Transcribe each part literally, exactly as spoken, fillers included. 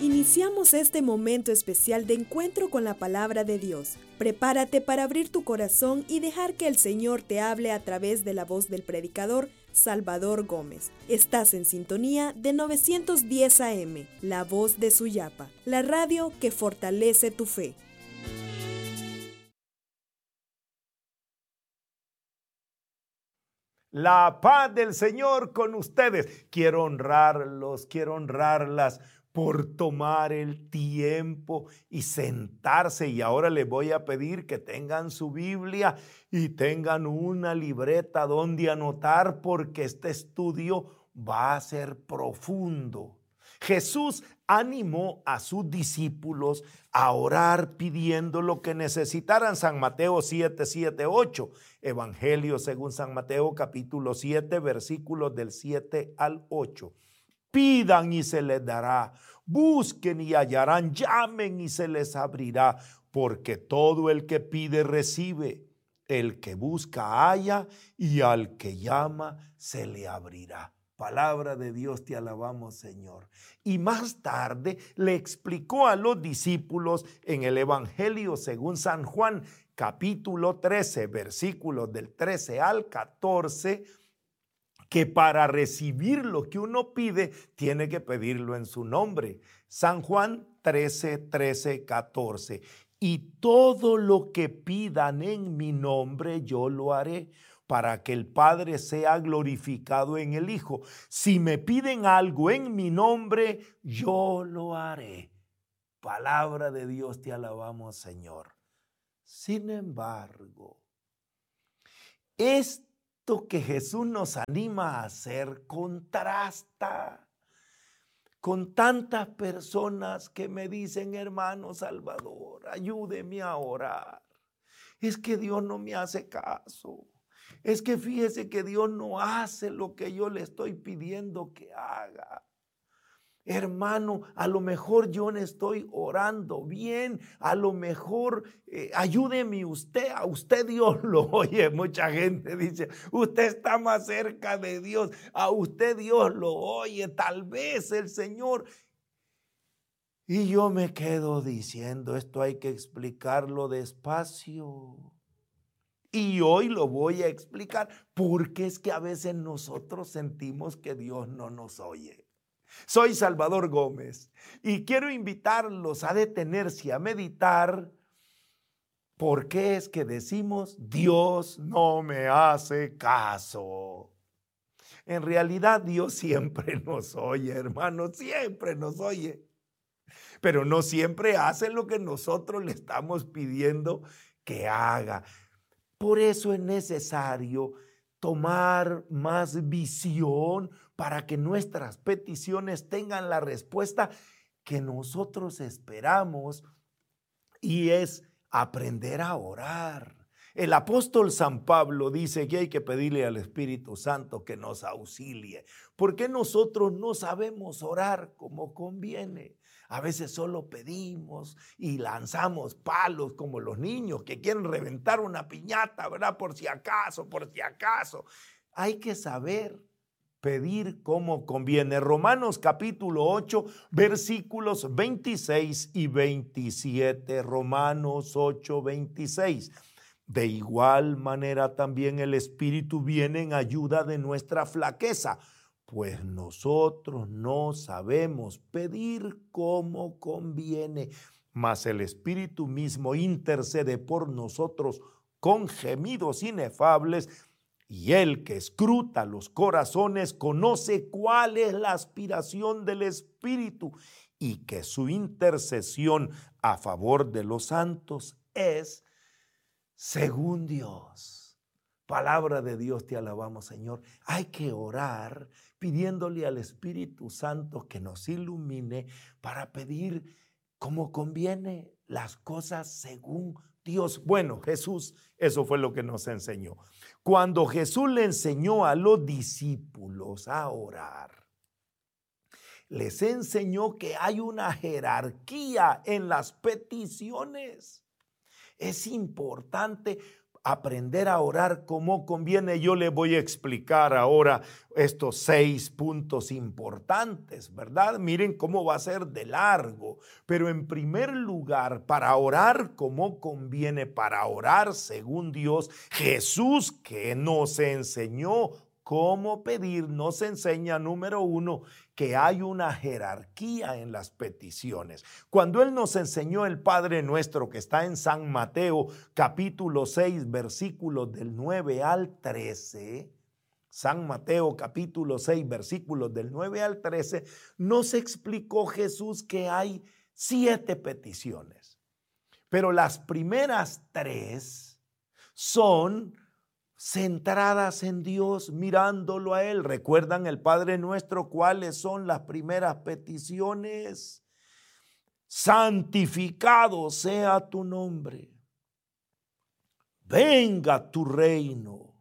Iniciamos este momento especial de encuentro con la palabra de Dios. Prepárate para abrir tu corazón y dejar que el Señor te hable a través de la voz del predicador Salvador Gómez. Estás en sintonía de novecientos diez A M, la voz de Suyapa, la radio que fortalece tu fe. La paz del Señor con ustedes. Quiero honrarlos, quiero honrarlas por tomar el tiempo y sentarse. Y ahora les voy a pedir que tengan su Biblia y tengan una libreta donde anotar, porque este estudio va a ser profundo. Jesús animó a sus discípulos a orar pidiendo lo que necesitaran. San Mateo siete, siete, ocho. Evangelio según San Mateo capítulo siete, versículos del siete al ocho. Pidan y se les dará, busquen y hallarán, llamen y se les abrirá, porque todo el que pide recibe, el que busca halla y al que llama se le abrirá. Palabra de Dios, te alabamos, Señor. Y más tarde le explicó a los discípulos en el Evangelio según San Juan, capítulo trece, versículos del trece al catorce, que para recibir lo que uno pide, tiene que pedirlo en su nombre. San Juan trece, trece, catorce. Y todo lo que pidan en mi nombre, yo lo haré, para que el Padre sea glorificado en el Hijo. Si me piden algo en mi nombre, yo lo haré. Palabra de Dios, te alabamos, Señor. Sin embargo, esto que Jesús nos anima a hacer contrasta con tantas personas que me dicen: hermano Salvador, ayúdeme a orar. Es que Dios no me hace caso. Es que fíjese que Dios no hace lo que yo le estoy pidiendo que haga. Hermano, a lo mejor yo no estoy orando bien, a lo mejor eh, ayúdeme usted, a usted Dios lo oye. Mucha gente dice: usted está más cerca de Dios, a usted Dios lo oye, tal vez el Señor. Y yo me quedo diciendo: esto hay que explicarlo despacio. Y hoy lo voy a explicar, porque es que a veces nosotros sentimos que Dios no nos oye. Soy Salvador Gómez y quiero invitarlos a detenerse a meditar. ¿Por qué es que decimos: Dios no me hace caso? En realidad Dios siempre nos oye, hermanos, siempre nos oye, pero no siempre hace lo que nosotros le estamos pidiendo que haga. Por eso es necesario tomar más visión para que nuestras peticiones tengan la respuesta que nosotros esperamos, y es aprender a orar. El apóstol San Pablo dice que hay que pedirle al Espíritu Santo que nos auxilie, porque nosotros no sabemos orar como conviene. A veces solo pedimos y lanzamos palos como los niños que quieren reventar una piñata, ¿verdad? Por si acaso, por si acaso. Hay que saber pedir como conviene. Romanos capítulo ocho, versículos veintiséis y veintisiete. Romanos ocho, veintiséis. De igual manera también el Espíritu viene en ayuda de nuestra flaqueza, pues nosotros no sabemos pedir como conviene, mas el Espíritu mismo intercede por nosotros con gemidos inefables, y el que escruta los corazones conoce cuál es la aspiración del Espíritu, y que su intercesión a favor de los santos es según Dios. Palabra de Dios, te alabamos, Señor. Hay que orar pidiéndole al Espíritu Santo que nos ilumine para pedir como conviene las cosas según Dios. Bueno, Jesús, eso fue lo que nos enseñó. Cuando Jesús le enseñó a los discípulos a orar, les enseñó que hay una jerarquía en las peticiones. Es importante aprender a orar como conviene, yo le voy a explicar ahora estos seis puntos importantes, ¿verdad? Miren cómo va a ser de largo, pero en primer lugar, para orar como conviene, para orar según Dios, Jesús, que nos enseñó cómo pedir, nos enseña, número uno, que hay una jerarquía en las peticiones. Cuando Él nos enseñó el Padre Nuestro, que está en San Mateo, capítulo seis, versículos del nueve al trece, San Mateo, capítulo seis, versículos del nueve al trece, nos explicó Jesús que hay siete peticiones. Pero las primeras tres son centradas en Dios, mirándolo a Él. ¿Recuerdan el Padre Nuestro cuáles son las primeras peticiones? Santificado sea tu nombre. Venga tu reino.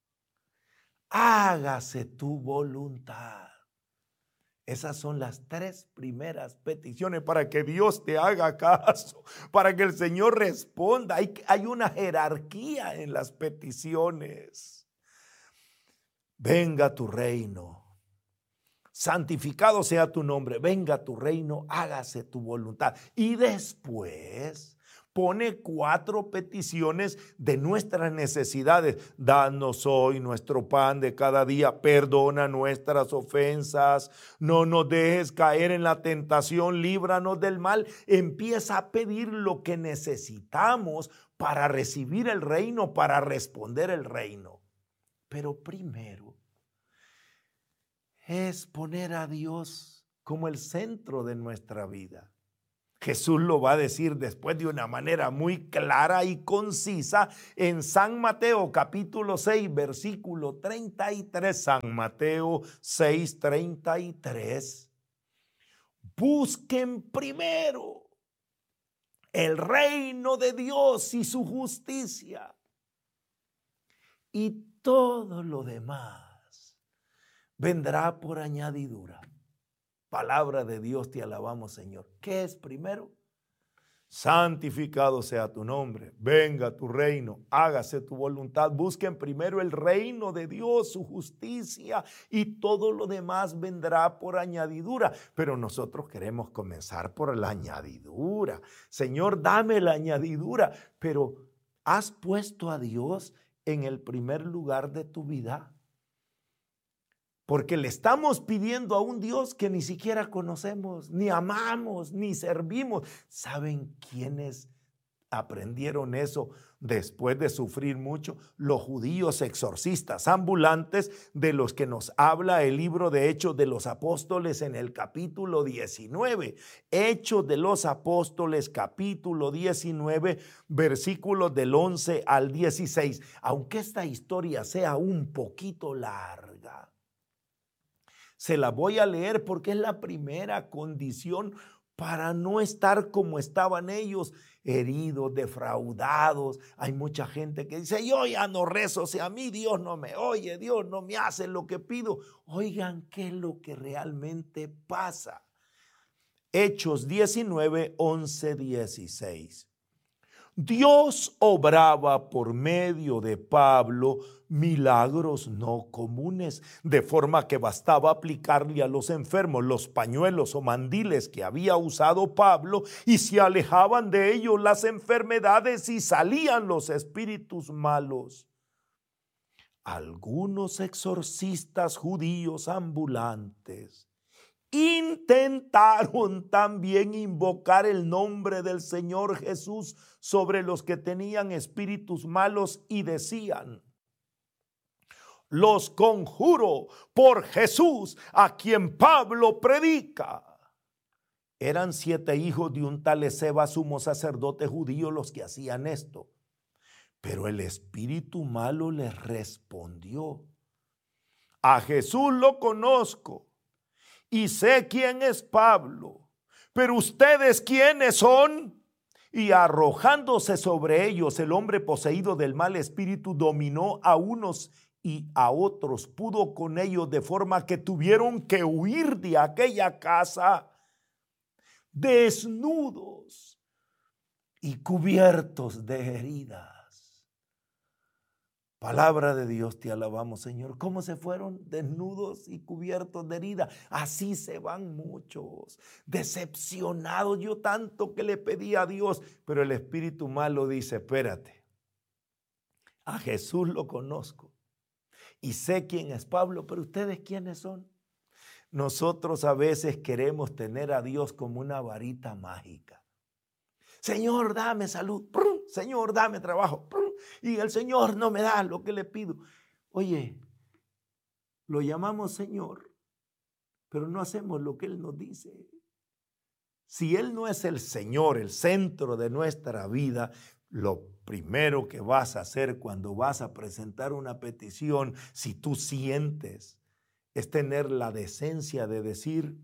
Hágase tu voluntad. Esas son las tres primeras peticiones para que Dios te haga caso, para que el Señor responda. Hay, hay una jerarquía en las peticiones. Venga tu reino. Santificado sea tu nombre. Venga tu reino. Hágase tu voluntad. Y después pone cuatro peticiones de nuestras necesidades. Danos hoy nuestro pan de cada día. Perdona nuestras ofensas. No nos dejes caer en la tentación. Líbranos del mal. Empieza a pedir lo que necesitamos para recibir el reino, para responder el reino. Pero primero es poner a Dios como el centro de nuestra vida. Jesús lo va a decir después de una manera muy clara y concisa en San Mateo capítulo seis, versículo treinta y tres. San Mateo seis, treinta y tres. Busquen primero el reino de Dios y su justicia, y todo lo demás vendrá por añadidura. Palabra de Dios, te alabamos, Señor. ¿Qué es primero? Santificado sea tu nombre. Venga tu reino. Hágase tu voluntad. Busquen primero el reino de Dios, su justicia, y todo lo demás vendrá por añadidura. Pero nosotros queremos comenzar por la añadidura. Señor, dame la añadidura. Pero ¿has puesto a Dios en el primer lugar de tu vida? Porque le estamos pidiendo a un Dios que ni siquiera conocemos, ni amamos, ni servimos. ¿Saben quiénes aprendieron eso después de sufrir mucho? Los judíos exorcistas ambulantes, de los que nos habla el libro de Hechos de los Apóstoles en el capítulo diecinueve. Hechos de los Apóstoles, capítulo diecinueve, versículos del once al dieciséis. Aunque esta historia sea un poquito larga, se la voy a leer porque es la primera condición para no estar como estaban ellos, heridos, defraudados. Hay mucha gente que dice, yo ya no rezo, si a mí Dios no me oye, Dios no me hace lo que pido. Oigan, ¿qué es lo que realmente pasa? Hechos diecinueve, once, dieciséis. Dios obraba por medio de Pablo milagros no comunes, de forma que bastaba aplicarle a los enfermos los pañuelos o mandiles que había usado Pablo, y se alejaban de ellos las enfermedades y salían los espíritus malos. Algunos exorcistas judíos ambulantes intentaron también invocar el nombre del Señor Jesús sobre los que tenían espíritus malos y decían: los conjuro por Jesús a quien Pablo predica. Eran siete hijos de un tal Esceva, sumo sacerdote judío, los que hacían esto. Pero el espíritu malo les respondió: a Jesús lo conozco y sé quién es Pablo, pero ustedes ¿quiénes son? Y arrojándose sobre ellos, el hombre poseído del mal espíritu dominó a unos y a otros, pudo con ellos, de forma que tuvieron que huir de aquella casa desnudos y cubiertos de heridas. Palabra de Dios, te alabamos, Señor. ¿Cómo se fueron? Desnudos y cubiertos de herida. Así se van muchos, decepcionados. Yo tanto que le pedí a Dios, pero el espíritu malo dice, espérate, a Jesús lo conozco y sé quién es Pablo, pero ¿ustedes quiénes son? Nosotros a veces queremos tener a Dios como una varita mágica. Señor, dame salud. Señor, dame trabajo. Y el Señor no me da lo que le pido. Oye, lo llamamos Señor, pero no hacemos lo que Él nos dice. Si Él no es el Señor, el centro de nuestra vida, lo primero que vas a hacer cuando vas a presentar una petición, si tú sientes, es tener la decencia de decir,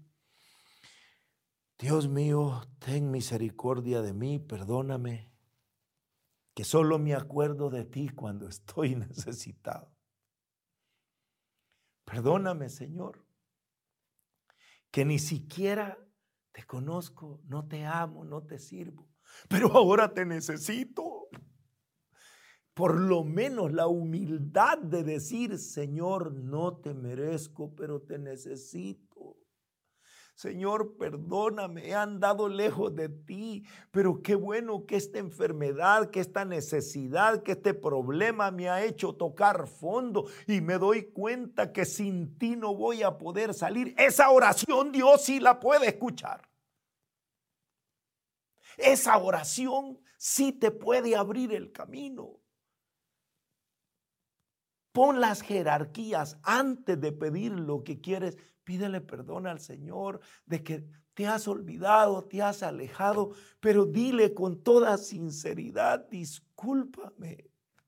Dios mío, ten misericordia de mí, perdóname, que solo me acuerdo de ti cuando estoy necesitado. Perdóname, Señor, que ni siquiera te conozco, no te amo, no te sirvo, pero ahora te necesito. Por lo menos la humildad de decir, Señor, no te merezco, pero te necesito. Señor, perdóname, he andado lejos de ti, pero qué bueno que esta enfermedad, que esta necesidad, que este problema me ha hecho tocar fondo y me doy cuenta que sin ti no voy a poder salir. Esa oración Dios sí la puede escuchar. Esa oración sí te puede abrir el camino. Pon las jerarquías antes de pedir lo que quieres. Pídele perdón al Señor de que te has olvidado, te has alejado, pero dile con toda sinceridad, discúlpame,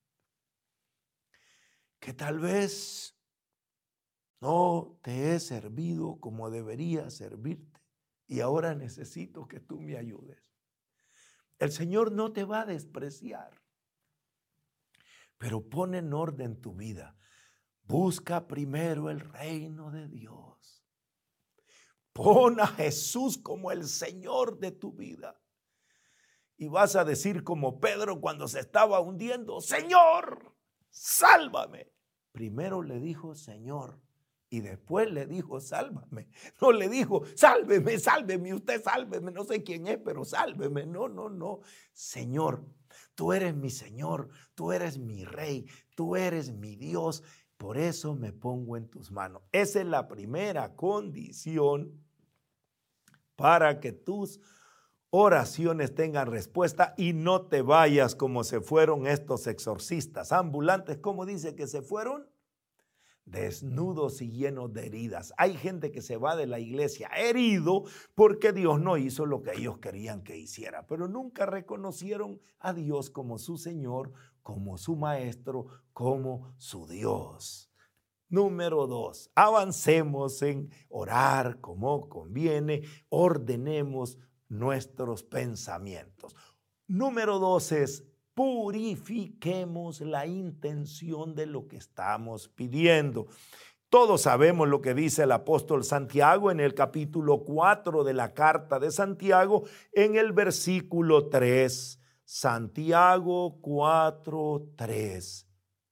que tal vez no te he servido como debería servirte y ahora necesito que tú me ayudes. El Señor no te va a despreciar, pero pon en orden tu vida. Busca primero el reino de Dios. Pon a Jesús como el Señor de tu vida. Y vas a decir como Pedro cuando se estaba hundiendo, Señor, sálvame. Primero le dijo Señor y después le dijo sálvame. No le dijo sálveme, sálveme, usted sálveme, no sé quién es, pero sálveme. No, no, no. Señor, tú eres mi Señor, tú eres mi Rey, tú eres mi Dios. Por eso me pongo en tus manos. Esa es la primera condición para que tus oraciones tengan respuesta y no te vayas como se fueron estos exorcistas ambulantes. ¿Cómo dice que se fueron? Desnudos y llenos de heridas. Hay gente que se va de la iglesia herido porque Dios no hizo lo que ellos querían que hiciera, pero nunca reconocieron a Dios como su Señor, como su Maestro, como su Dios. Número dos, avancemos en orar como conviene, ordenemos nuestros pensamientos. Número dos es purifiquemos la intención de lo que estamos pidiendo. Todos sabemos lo que dice el apóstol Santiago en el capítulo cuatro de la carta de Santiago, en el versículo tres. Santiago cuatro, tres.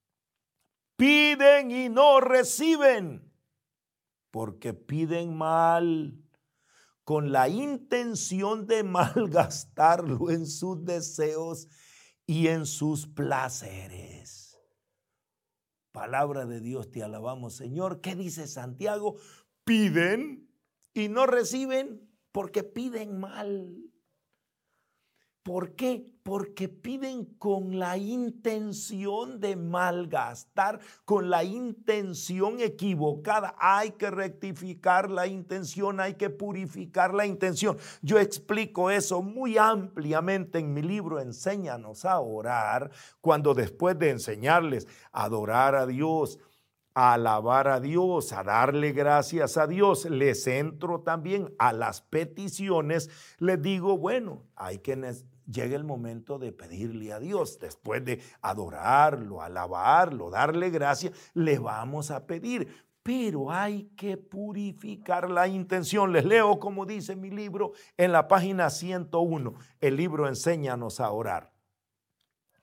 Piden y no reciben, porque piden mal, con la intención de malgastarlo en sus deseos y en sus placeres. Palabra de Dios, te alabamos, Señor. ¿Qué dice Santiago? Piden y no reciben porque piden mal. ¿Por qué? Porque piden con la intención de malgastar, con la intención equivocada. Hay que rectificar la intención, hay que purificar la intención. Yo explico eso muy ampliamente en mi libro Enséñanos a orar, cuando después de enseñarles a adorar a Dios, a alabar a Dios, a darle gracias a Dios, les entro también a las peticiones, les digo, bueno, hay que llega el momento de pedirle a Dios, después de adorarlo, alabarlo, darle gracias, le vamos a pedir, pero hay que purificar la intención. Les leo como dice mi libro en la página ciento uno, el libro Enséñanos a orar.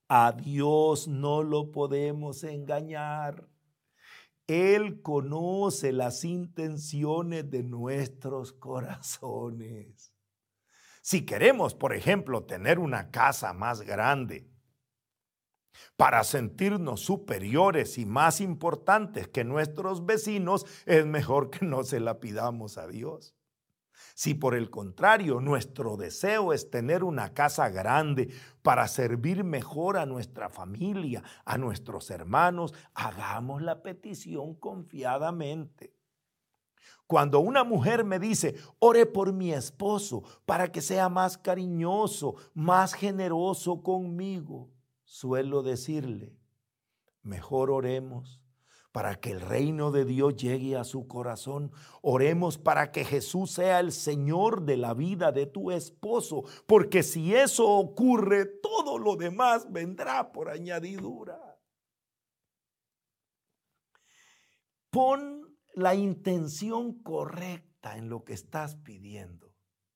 A Dios no lo podemos engañar. Él conoce las intenciones de nuestros corazones. Si queremos, por ejemplo, tener una casa más grande para sentirnos superiores y más importantes que nuestros vecinos, es mejor que no se la pidamos a Dios. Si por el contrario nuestro deseo es tener una casa grande para servir mejor a nuestra familia, a nuestros hermanos, hagamos la petición confiadamente. Cuando una mujer me dice, ore por mi esposo para que sea más cariñoso, más generoso conmigo, suelo decirle, mejor oremos para que el reino de Dios llegue a su corazón. Oremos para que Jesús sea el Señor de la vida de tu esposo, porque si eso ocurre, todo lo demás vendrá por añadidura. Pon la intención correcta en lo que estás pidiendo.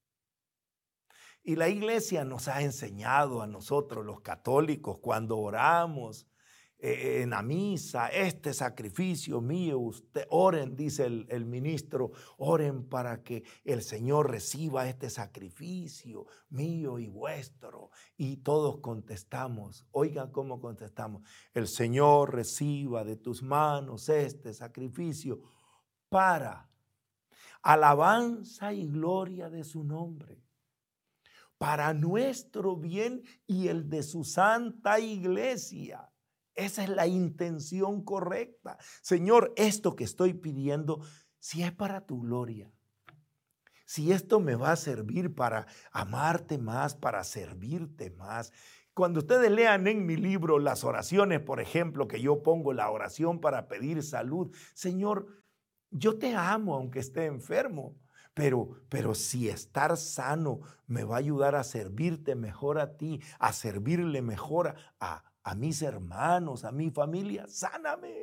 Y la iglesia nos ha enseñado a nosotros los católicos cuando oramos eh, en la misa, este sacrificio mío, usted, oren, dice el, el ministro, oren para que el Señor reciba este sacrificio mío y vuestro. Y todos contestamos, oigan cómo contestamos, el Señor reciba de tus manos este sacrificio para alabanza y gloria de su nombre, para nuestro bien y el de su santa iglesia. Esa es la intención correcta. Señor, esto que estoy pidiendo, si es para tu gloria, si esto me va a servir para amarte más, para servirte más. Cuando ustedes lean en mi libro las oraciones, por ejemplo, que yo pongo la oración para pedir salud, Señor, yo te amo aunque esté enfermo. Pero, pero si estar sano me va a ayudar a servirte mejor a ti, a servirle mejor a, a mis hermanos, a mi familia, sáname.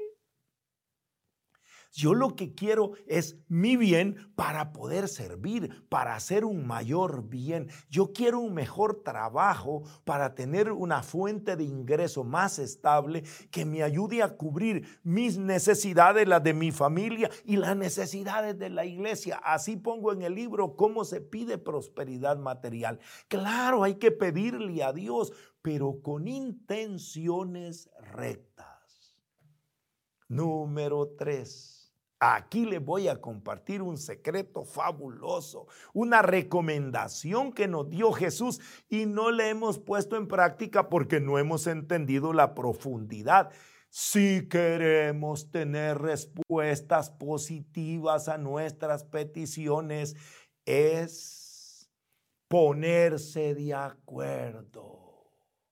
Yo lo que quiero es mi bien para poder servir, para hacer un mayor bien. Yo quiero un mejor trabajo para tener una fuente de ingreso más estable que me ayude a cubrir mis necesidades, las de mi familia y las necesidades de la iglesia. Así pongo en el libro cómo se pide prosperidad material. Claro, hay que pedirle a Dios, pero con intenciones rectas. Número tres. Aquí les voy a compartir un secreto fabuloso, una recomendación que nos dio Jesús y no la hemos puesto en práctica porque no hemos entendido la profundidad. Si queremos tener respuestas positivas a nuestras peticiones, es ponerse de acuerdo.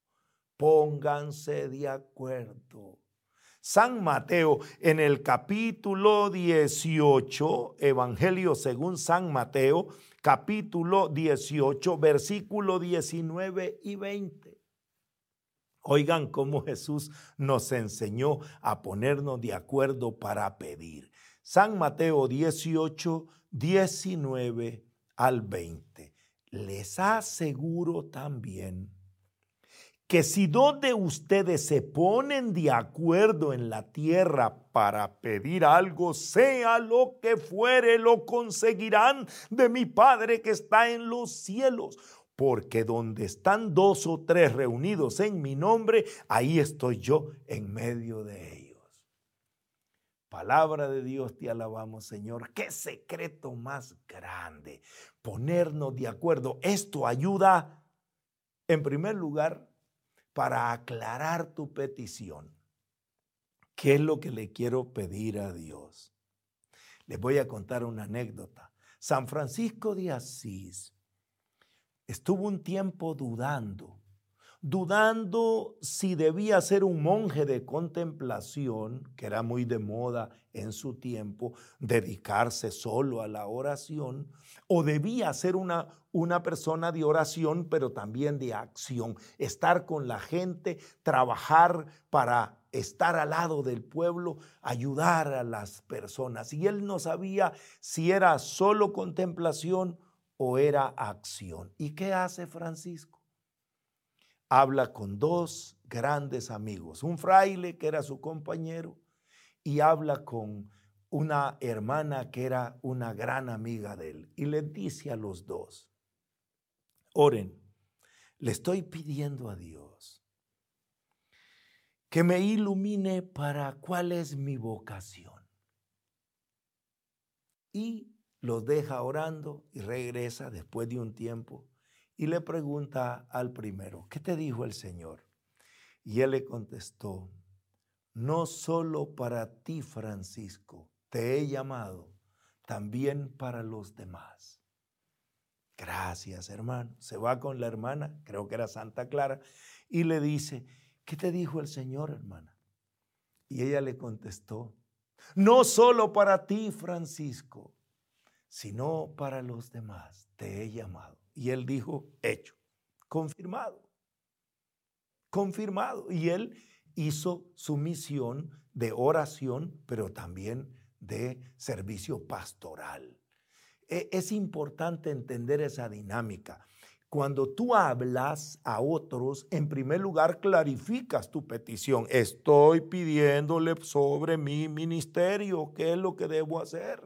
Pónganse de acuerdo. San Mateo en el capítulo dieciocho, Evangelio según San Mateo, capítulo dieciocho, versículo diecinueve y veinte. Oigan cómo Jesús nos enseñó a ponernos de acuerdo para pedir. San Mateo dieciocho, diecinueve al veinte. Les aseguro también que si dos de ustedes se ponen de acuerdo en la tierra para pedir algo, sea lo que fuere, lo conseguirán de mi Padre que está en los cielos. Porque donde están dos o tres reunidos en mi nombre, ahí estoy yo en medio de ellos. Palabra de Dios, te alabamos, Señor. Qué secreto más grande. Ponernos de acuerdo. Esto ayuda, en primer lugar, para aclarar tu petición. ¿Qué es lo que le quiero pedir a Dios? Les voy a contar una anécdota. San Francisco de Asís estuvo un tiempo dudando, dudando si debía ser un monje de contemplación, que era muy de moda en su tiempo, dedicarse solo a la oración, o debía ser una, una persona de oración, pero también de acción, estar con la gente, trabajar para estar al lado del pueblo, ayudar a las personas. Y él no sabía si era solo contemplación o era acción. ¿Y qué hace Francisco? habla con dos grandes amigos, un fraile que era su compañero y habla con una hermana que era una gran amiga de él. Y le dice a los dos, oren, le estoy pidiendo a Dios que me ilumine para cuál es mi vocación. Y los deja orando y regresa después de un tiempo y le pregunta al primero, ¿qué te dijo el Señor? Y él le contestó, no solo para ti, Francisco, te he llamado, también para los demás. Gracias, hermano. Se va con la hermana, creo que era Santa Clara, y le dice, ¿qué te dijo el Señor, hermana? Y ella le contestó, no solo para ti, Francisco, sino para los demás te he llamado. Y él dijo, hecho, confirmado, confirmado. Y él hizo su misión de oración, pero también de servicio pastoral. Es importante entender esa dinámica. Cuando tú hablas a otros, en primer lugar clarificas tu petición. Estoy pidiéndole sobre mi ministerio, ¿qué es lo que debo hacer?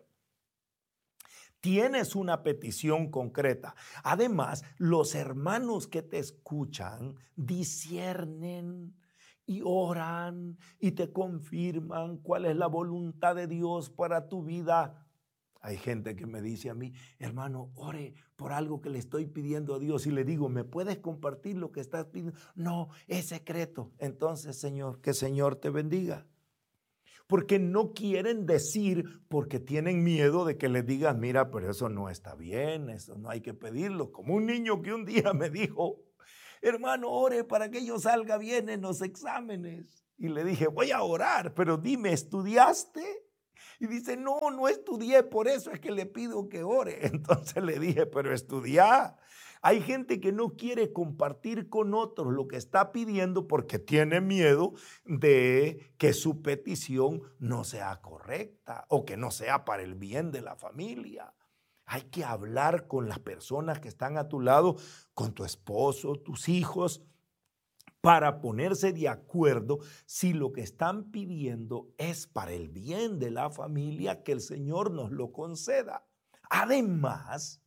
Tienes una petición concreta. Además, los hermanos que te escuchan disciernen y oran y te confirman cuál es la voluntad de Dios para tu vida. Hay gente que me dice a mí, hermano, ore por algo que le estoy pidiendo a Dios. Y le digo, ¿me puedes compartir lo que estás pidiendo? No, es secreto. Entonces, Señor, que el Señor te bendiga. Porque no quieren decir, porque tienen miedo de que les digas, mira, pero eso no está bien, eso no hay que pedirlo. Como un niño que un día me dijo, hermano, ore para que yo salga bien en los exámenes. Y le dije, voy a orar, pero dime, ¿estudiaste? Y dice, no, no estudié, por eso es que le pido que ore. Entonces le dije, pero estudia. Hay gente que no quiere compartir con otros lo que está pidiendo porque tiene miedo de que su petición no sea correcta o que no sea para el bien de la familia. Hay que hablar con las personas que están a tu lado, con tu esposo, tus hijos, para ponerse de acuerdo si lo que están pidiendo es para el bien de la familia, que el Señor nos lo conceda. Además,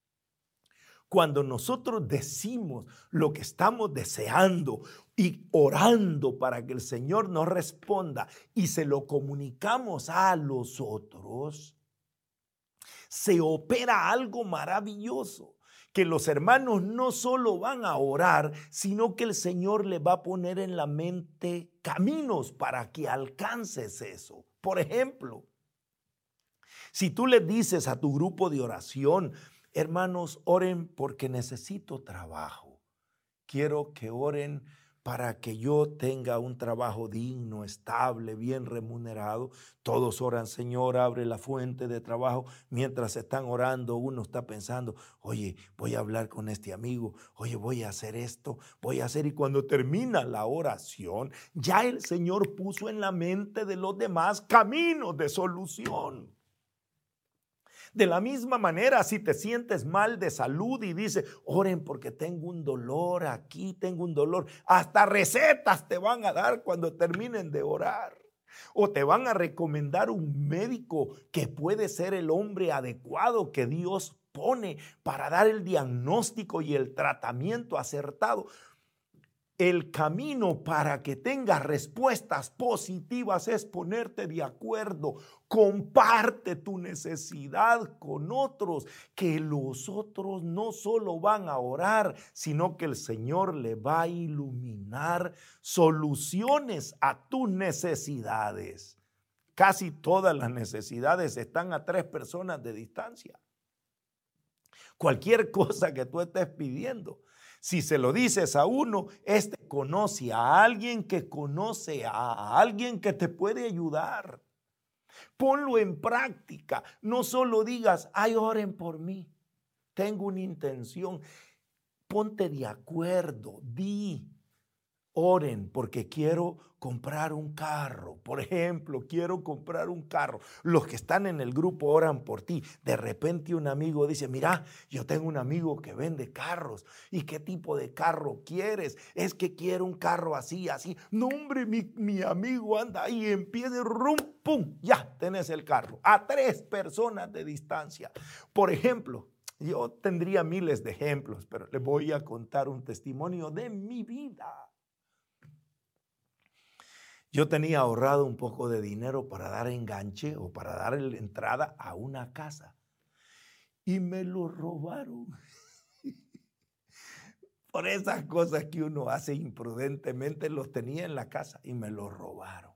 cuando nosotros decimos lo que estamos deseando y orando para que el Señor nos responda y se lo comunicamos a los otros, se opera algo maravilloso. Que los hermanos no solo van a orar, sino que el Señor le va a poner en la mente caminos para que alcances eso. Por ejemplo, si tú le dices a tu grupo de oración, hermanos, oren porque necesito trabajo. Quiero que oren para que yo tenga un trabajo digno, estable, bien remunerado. Todos oran, Señor, abre la fuente de trabajo. Mientras están orando, uno está pensando, oye, voy a hablar con este amigo, oye, voy a hacer esto, voy a hacer. Y cuando termina la oración, ya el Señor puso en la mente de los demás caminos de solución. De la misma manera, si te sientes mal de salud y dices, oren porque tengo un dolor aquí, tengo un dolor, hasta recetas te van a dar cuando terminen de orar. O te van a recomendar un médico que puede ser el hombre adecuado que Dios pone para dar el diagnóstico y el tratamiento acertado. El camino para que tengas respuestas positivas es ponerte de acuerdo. Comparte tu necesidad con otros, que los otros no solo van a orar, sino que el Señor le va a iluminar soluciones a tus necesidades. Casi todas las necesidades están a tres personas de distancia. Cualquier cosa que tú estés pidiendo, si se lo dices a uno, este conoce a alguien que conoce a alguien que te puede ayudar. Ponlo en práctica. No solo digas, ay, oren por mí. Tengo una intención. Ponte de acuerdo. Di, Oren porque quiero comprar un carro. Por ejemplo, quiero comprar un carro. Los que están en el grupo oran por ti. De repente un amigo dice, mira, yo tengo un amigo que vende carros. ¿Y qué tipo de carro quieres? Es que quiero un carro así, así. No, hombre, mi, mi amigo anda ahí, empieza, rum, pum, ya tenés el carro. A tres personas de distancia. Por ejemplo, yo tendría miles de ejemplos, pero les voy a contar un testimonio de mi vida. Yo tenía ahorrado un poco de dinero para dar enganche o para dar entrada a una casa y me lo robaron. Por esas cosas que uno hace imprudentemente, los tenía en la casa y me los robaron.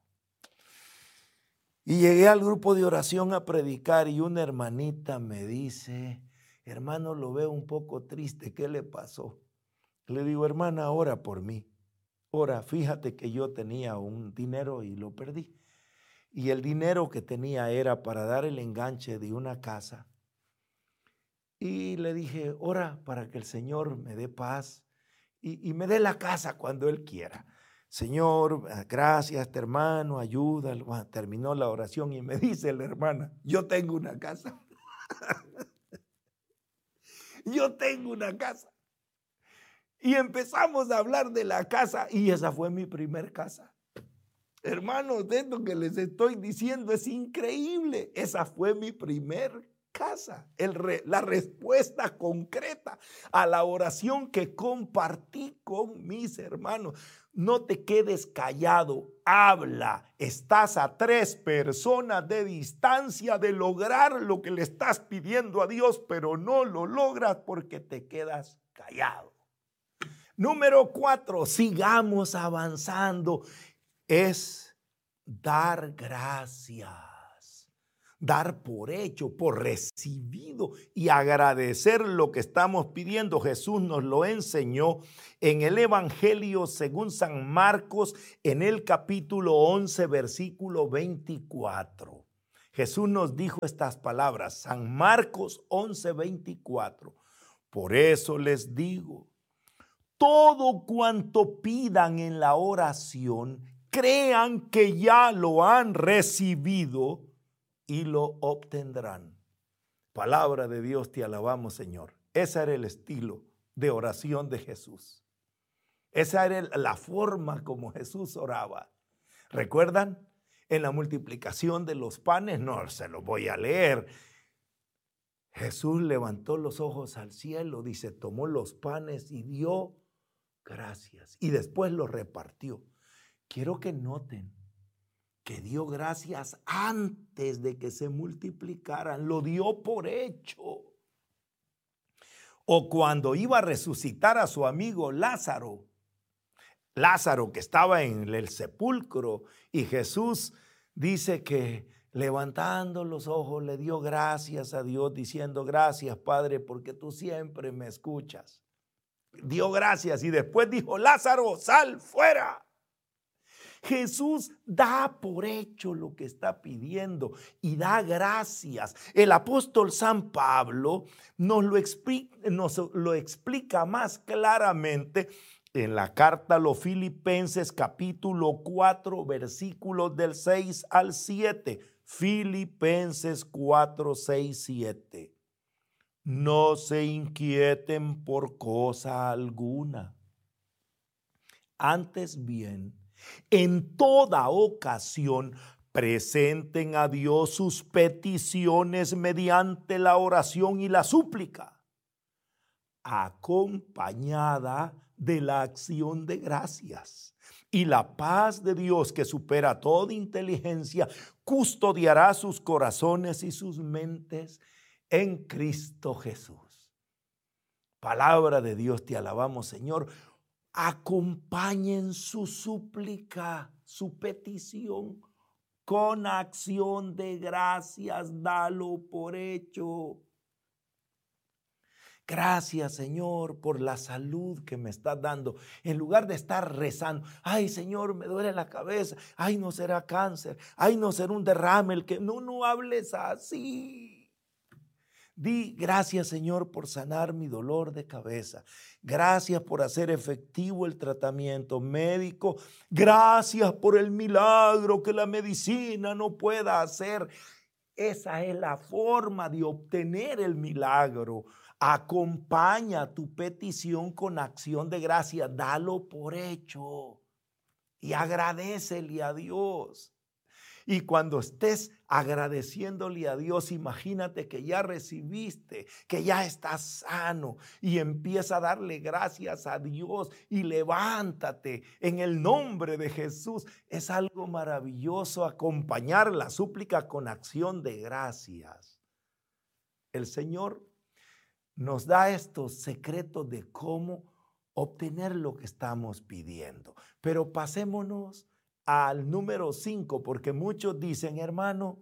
Y llegué al grupo de oración a predicar y una hermanita me dice, hermano, lo veo un poco triste, ¿qué le pasó? Le digo, hermana, ora por mí. Ahora, fíjate que yo tenía un dinero y lo perdí. Y el dinero que tenía era para dar el enganche de una casa. Y le dije, ora para que el Señor me dé paz y, y me dé la casa cuando Él quiera. Señor, gracias, este hermano, ayúdalo. Bueno, terminó la oración y me dice la hermana, yo tengo una casa. Yo tengo una casa. Y empezamos a hablar de la casa y esa fue mi primer casa. Hermanos, esto que les estoy diciendo es increíble. Esa fue mi primer casa. El re, la respuesta concreta a la oración que compartí con mis hermanos. No te quedes callado, habla. Estás a tres personas de distancia de lograr lo que le estás pidiendo a Dios, pero no lo logras porque te quedas callado. Número cuatro, sigamos avanzando. Es dar gracias, dar por hecho, por recibido y agradecer lo que estamos pidiendo. Jesús nos lo enseñó en el Evangelio según San Marcos, en el capítulo once, versículo veinticuatro. Jesús nos dijo estas palabras, San Marcos once, veinticuatro. Por eso les digo, todo cuanto pidan en la oración, crean que ya lo han recibido y lo obtendrán. Palabra de Dios, te alabamos, Señor. Ese era el estilo de oración de Jesús. Esa era la forma como Jesús oraba. ¿Recuerdan? En la multiplicación de los panes, no se los voy a leer. Jesús levantó los ojos al cielo, dice, tomó los panes y dio gracias y después los repartió. Quiero que noten que dio gracias antes de que se multiplicaran, lo dio por hecho. O cuando iba a resucitar a su amigo Lázaro, Lázaro que estaba en el sepulcro y Jesús dice que levantando los ojos le dio gracias a Dios diciendo, gracias Padre porque tú siempre me escuchas. Dio gracias y después dijo, Lázaro, sal fuera. Jesús da por hecho lo que está pidiendo y da gracias. El apóstol San Pablo nos lo explica, nos lo explica más claramente en la carta a los Filipenses capítulo cuatro versículos del seis al siete. Filipenses cuatro, seis, siete. No se inquieten por cosa alguna. Antes bien, en toda ocasión, presenten a Dios sus peticiones mediante la oración y la súplica, acompañada de la acción de gracias. Y la paz de Dios, que supera toda inteligencia, custodiará sus corazones y sus mentes en Cristo Jesús. Palabra de Dios, te alabamos, Señor. Acompañen su súplica, su petición, con acción de gracias, dalo por hecho. Gracias, Señor, por la salud que me estás dando. En lugar de estar rezando, ay, Señor, me duele la cabeza, ay, no será cáncer, ay, no será un derrame, el que no, no hables así. Di gracias, Señor, por sanar mi dolor de cabeza. Gracias por hacer efectivo el tratamiento médico. Gracias por el milagro que la medicina no pueda hacer. Esa es la forma de obtener el milagro. Acompaña tu petición con acción de gracia. Dalo por hecho y agradécele a Dios. Y cuando estés agradeciéndole a Dios, imagínate que ya recibiste, que ya estás sano y empieza a darle gracias a Dios y levántate en el nombre de Jesús. Es algo maravilloso acompañar la súplica con acción de gracias. El Señor nos da estos secretos de cómo obtener lo que estamos pidiendo. Pero pasémonos al número cinco, porque muchos dicen, hermano,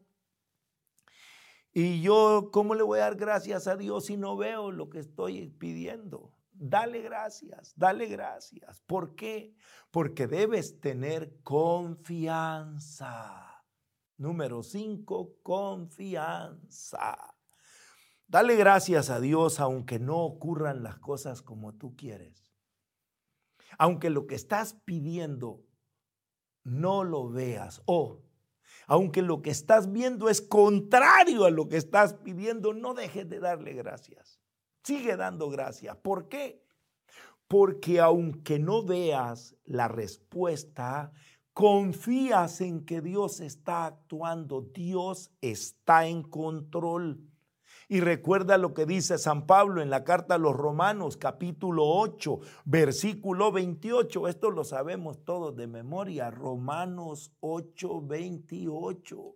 ¿y yo cómo le voy a dar gracias a Dios si no veo lo que estoy pidiendo? Dale gracias, dale gracias. ¿Por qué? Porque debes tener confianza. Número cinco, confianza. Dale gracias a Dios aunque no ocurran las cosas como tú quieres. Aunque lo que estás pidiendo no lo veas, o aunque lo que estás viendo es contrario a lo que estás pidiendo, no dejes de darle gracias. Sigue dando gracias. ¿Por qué? Porque aunque no veas la respuesta, confías en que Dios está actuando, Dios está en control. Y recuerda lo que dice San Pablo en la carta a los Romanos, capítulo ocho, versículo veintiocho. Esto lo sabemos todos de memoria. Romanos ocho, veintiocho.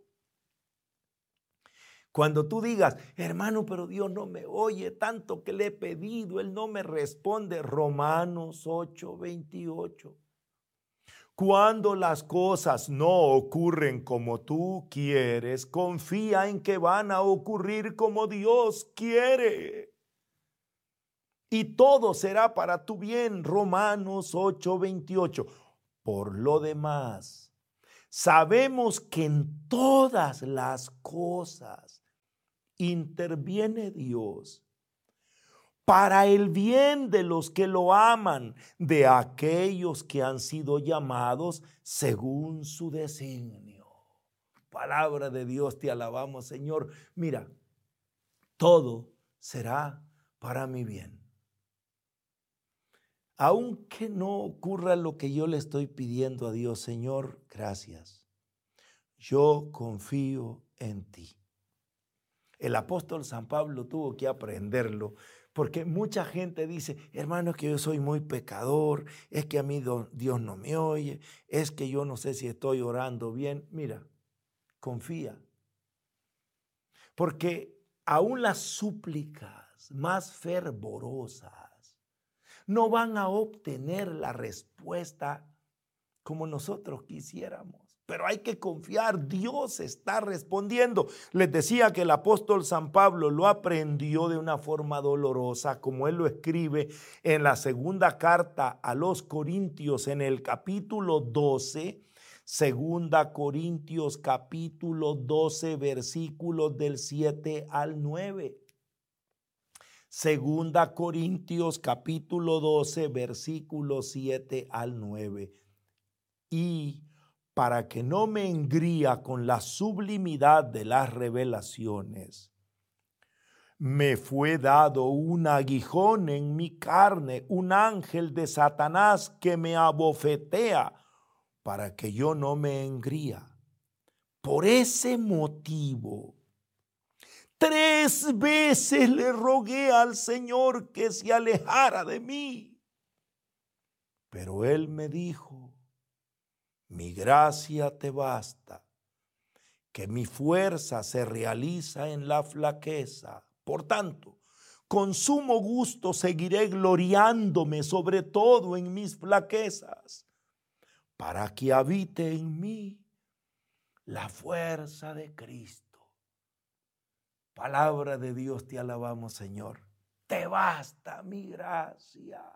Cuando tú digas, hermano, pero Dios no me oye, tanto que le he pedido, Él no me responde. Romanos ocho, veintiocho. Cuando las cosas no ocurren como tú quieres, confía en que van a ocurrir como Dios quiere. Y todo será para tu bien. Romanos ocho, veintiocho. Por lo demás, sabemos que en todas las cosas interviene Dios para el bien de los que lo aman, de aquellos que han sido llamados según su designio. Palabra de Dios, te alabamos, Señor. Mira, todo será para mi bien. Aunque no ocurra lo que yo le estoy pidiendo a Dios, Señor, gracias. Yo confío en ti. El apóstol San Pablo tuvo que aprenderlo. Porque mucha gente dice, hermano, es que yo soy muy pecador, es que a mí Dios no me oye, es que yo no sé si estoy orando bien. Mira, confía. Porque aún las súplicas más fervorosas no van a obtener la respuesta como nosotros quisiéramos. Pero hay que confiar, Dios está respondiendo. Les decía que el apóstol San Pablo lo aprendió de una forma dolorosa, como él lo escribe en la segunda carta a los Corintios en el capítulo doce, segunda Corintios capítulo doce, versículos del siete al nueve. Segunda Corintios capítulo doce, versículos siete al nueve. Y para que no me engría con la sublimidad de las revelaciones, me fue dado un aguijón en mi carne, un ángel de Satanás que me abofetea para que yo no me engría. Por ese motivo, tres veces le rogué al Señor que se alejara de mí. Pero Él me dijo, mi gracia te basta, que mi fuerza se realiza en la flaqueza. Por tanto, con sumo gusto seguiré gloriándome sobre todo en mis flaquezas, para que habite en mí la fuerza de Cristo. Palabra de Dios, te alabamos, Señor. Te basta mi gracia.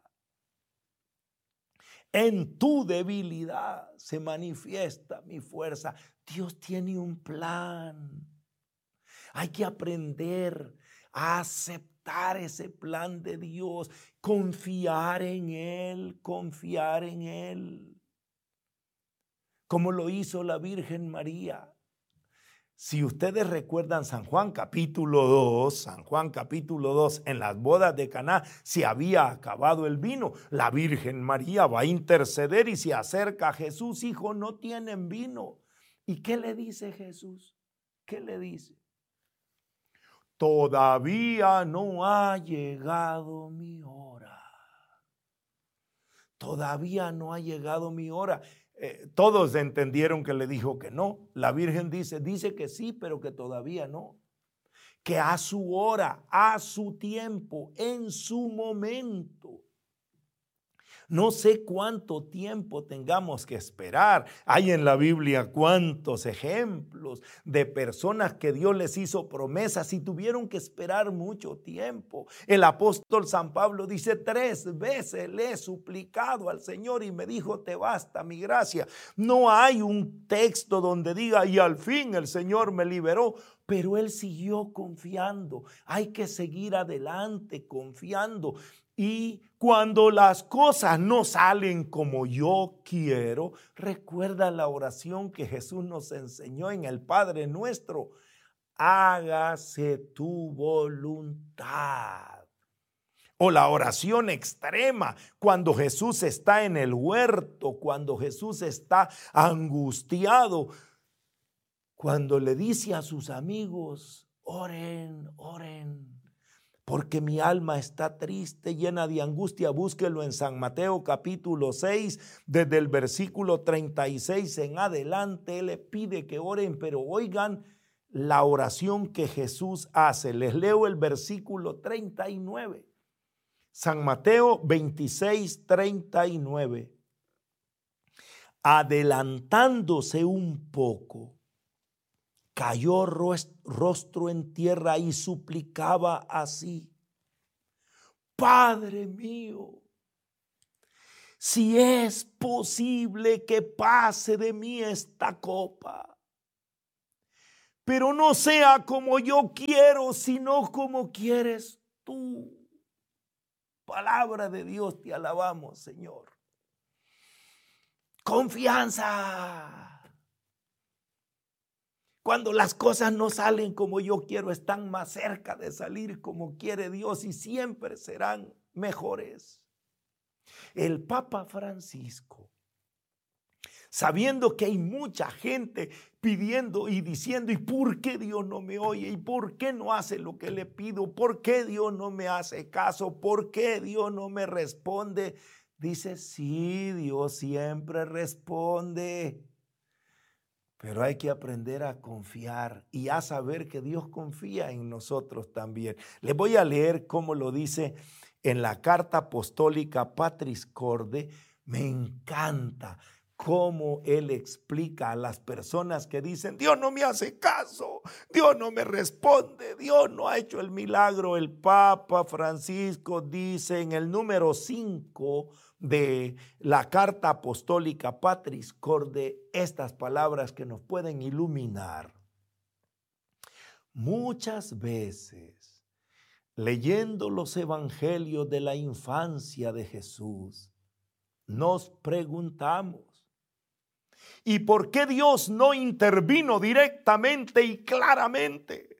En tu debilidad se manifiesta mi fuerza. Dios tiene un plan. Hay que aprender a aceptar ese plan de Dios, confiar en Él, confiar en Él, como lo hizo la Virgen María. Si ustedes recuerdan San Juan capítulo dos, San Juan capítulo dos, en las bodas de Caná se había acabado el vino. La Virgen María va a interceder y se acerca a Jesús. Hijo, no tienen vino. ¿Y qué le dice Jesús? ¿Qué le dice? Todavía no ha llegado mi hora. Todavía no ha llegado mi hora. Eh, todos entendieron que le dijo que no. La Virgen dice, dice que sí, pero que todavía no. Que a su hora, a su tiempo, en su momento. No sé cuánto tiempo tengamos que esperar. Hay en la Biblia cuántos ejemplos de personas que Dios les hizo promesas y tuvieron que esperar mucho tiempo. El apóstol San Pablo dice, tres veces le he suplicado al Señor y me dijo, te basta mi gracia. No hay un texto donde diga, y al fin el Señor me liberó. Pero él siguió confiando. Hay que seguir adelante confiando. Y cuando las cosas no salen como yo quiero, recuerda la oración que Jesús nos enseñó en el Padre Nuestro. Hágase tu voluntad. O la oración extrema, cuando Jesús está en el huerto, cuando Jesús está angustiado, cuando le dice a sus amigos, oren, oren. Porque mi alma está triste, llena de angustia. Búsquelo en San Mateo capítulo seis, desde el versículo treinta y seis en adelante. Él le pide que oren, pero oigan la oración que Jesús hace. Les leo el versículo treinta y nueve. San Mateo veintiséis, treinta y nueve. Adelantándose un poco, cayó rostro en tierra y suplicaba así: Padre mío, si es posible que pase de mí esta copa, pero no sea como yo quiero, sino como quieres tú. Palabra de Dios, te alabamos, Señor. Confianza. Cuando las cosas no salen como yo quiero, están más cerca de salir como quiere Dios y siempre serán mejores. El Papa Francisco, sabiendo que hay mucha gente pidiendo y diciendo, ¿y por qué Dios no me oye? ¿Y por qué no hace lo que le pido? ¿Por qué Dios no me hace caso? ¿Por qué Dios no me responde? Dice, sí, Dios siempre responde. Pero hay que aprender a confiar y a saber que Dios confía en nosotros también. Les voy a leer cómo lo dice en la carta apostólica Patris Corde. Me encanta cómo él explica a las personas que dicen, Dios no me hace caso, Dios no me responde, Dios no ha hecho el milagro. El Papa Francisco dice en el número cinco de la carta apostólica Patris Corde estas palabras que nos pueden iluminar. Muchas veces, leyendo los evangelios de la infancia de Jesús, nos preguntamos, ¿y por qué Dios no intervino directamente y claramente?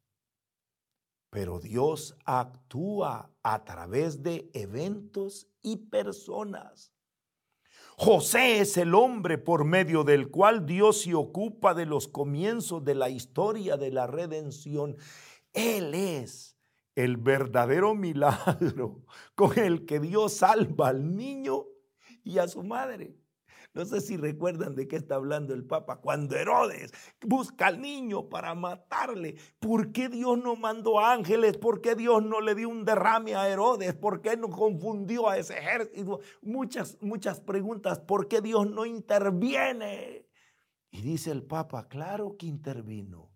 Pero Dios actúa a través de eventos y personas. José es el hombre por medio del cual Dios se ocupa de los comienzos de la historia de la redención. Él es el verdadero milagro con el que Dios salva al niño y a su madre. No sé si recuerdan de qué está hablando el Papa. Cuando Herodes busca al niño para matarle, ¿por qué Dios no mandó ángeles? ¿Por qué Dios no le dio un derrame a Herodes? ¿Por qué no confundió a ese ejército? Muchas, muchas preguntas. ¿Por qué Dios no interviene? Y dice el Papa, claro que intervino.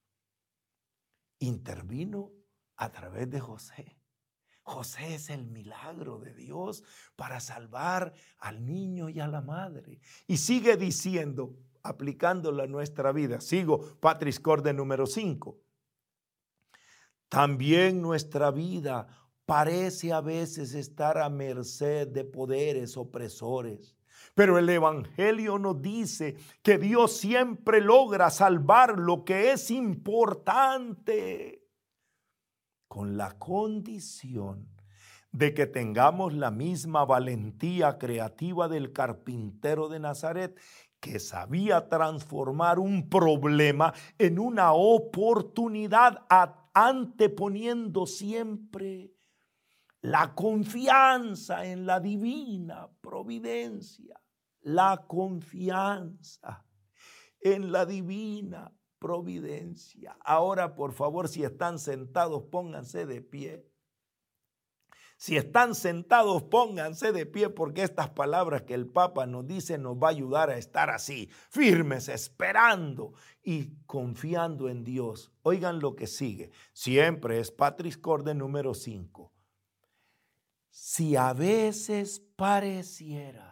Intervino a través de José. José es el milagro de Dios para salvar al niño y a la madre. Y sigue diciendo, aplicándolo a nuestra vida. Sigo, Patris Corde número cinco. También nuestra vida parece a veces estar a merced de poderes opresores. Pero el Evangelio nos dice que Dios siempre logra salvar lo que es importante, con la condición de que tengamos la misma valentía creativa del carpintero de Nazaret, que sabía transformar un problema en una oportunidad, anteponiendo siempre la confianza en la divina providencia. La confianza en la divina providencia. Ahora, por favor, si están sentados, pónganse de pie. Si están sentados, pónganse de pie, porque estas palabras que el Papa nos dice nos va a ayudar a estar así, firmes, esperando y confiando en Dios. Oigan lo que sigue. Siempre es Patris Corde número cinco. Si a veces pareciera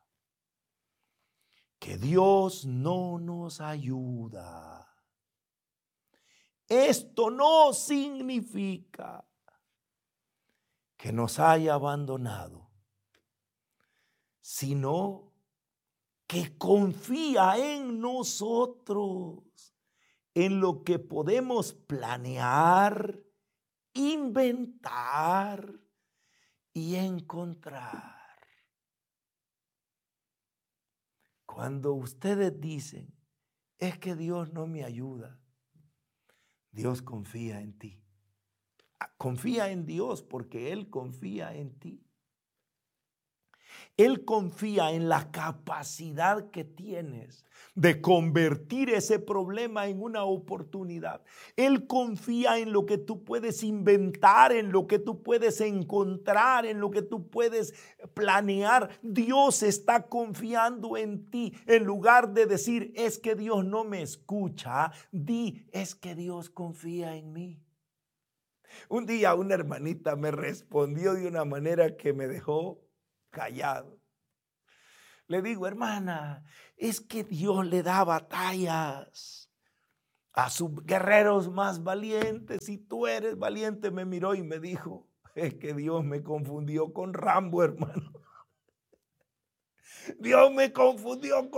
que Dios no nos ayuda, esto no significa que nos haya abandonado, sino que confía en nosotros, en lo que podemos planear, inventar y encontrar. Cuando ustedes dicen, es que Dios no me ayuda, Dios confía en ti. Confía en Dios porque Él confía en ti. Él confía en la capacidad que tienes de convertir ese problema en una oportunidad. Él confía en lo que tú puedes inventar, en lo que tú puedes encontrar, en lo que tú puedes planear. Dios está confiando en ti. En lugar de decir, es que Dios no me escucha, di, es que Dios confía en mí. Un día una hermanita me respondió de una manera que me dejó callado. Le digo, hermana, es que Dios le da batallas a sus guerreros más valientes. Si tú eres valiente, me miró y me dijo, es que Dios me confundió con Rambo, hermano. Dios me confundió con